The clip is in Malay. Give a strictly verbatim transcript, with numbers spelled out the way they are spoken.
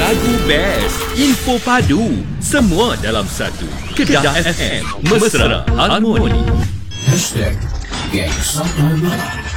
Lagu best, info padu, semua dalam satu. Kedah F M, mesra harmoni. Hashtag Geng Sabtu Malam.